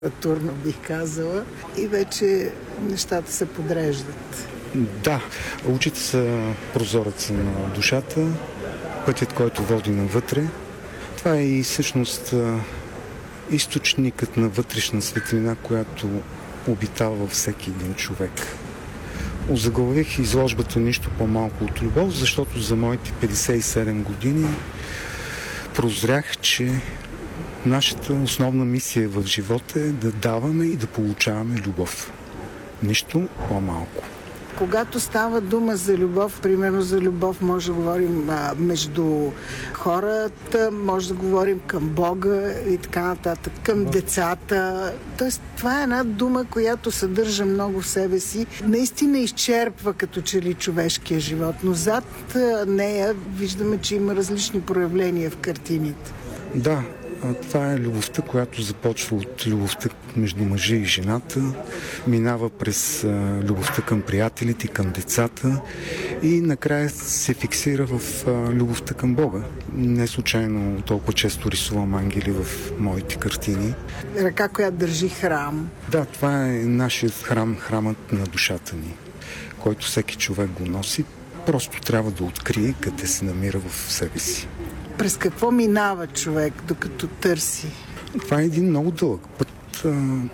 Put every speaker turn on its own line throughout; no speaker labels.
турно бих казала, и вече нещата се подреждат.
Да, очите са прозореца на душата, пътят, който води навътре. Това е и всъщност източникът на вътрешна светлина, която обитава във всеки един човек. Озаглавих изложбата "Нищо по-малко от любов", защото за моите 57 години прозрях, че нашата основна мисия в живота е да даваме и да получаваме любов. Нищо по-малко.
Когато става дума за любов, примерно за любов може да говорим между хората, може да говорим към Бога и така нататък, към децата. Тоест, това е една дума, която съдържа много в себе си. Наистина изчерпва като че ли човешкия живот, но зад нея виждаме, че има различни проявления в картините.
Да, това е любовта, която започва от любовта между мъжа и жената, минава през любовта към приятелите, към децата и накрая се фиксира в любовта към Бога. Не случайно толкова често рисувам ангели в моите картини.
Ръка, която държи храм.
Да, това е нашият храм, храмът на душата ни, който всеки човек го носи. Просто трябва да открие къде се намира в себе си.
През какво минава човек, докато търси?
Това е един много дълъг път,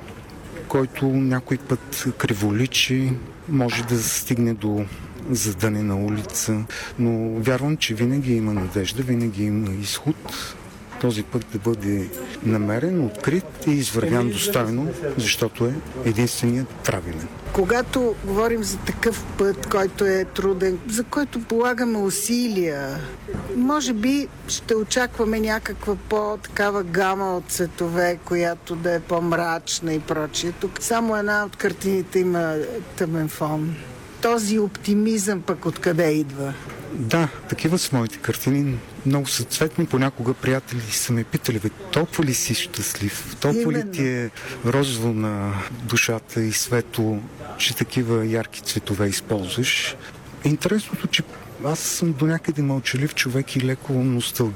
който някой път криволичи, може да стигне до задънена улица, но вярвам, че винаги има надежда, винаги има изход. Този път да бъде намерен, открит и извървян достойно, защото е единственият правилен.
Когато говорим за такъв път, който е труден, за който полагаме усилия, може би ще очакваме някаква по-такава гама от цветове, която да е по-мрачна и прочие. Тук само една от картините има тъмен фон. Този оптимизъм пък откъде идва?
Да, такива са моите картини. Много са цветни. Понякога приятели са ме питали: толкова ли си щастлив? Толкова ли ти е розово на душата и светло, че такива ярки цветове използваш? Интересното, че аз съм до някъде мълчалив човек и леко носталгичен.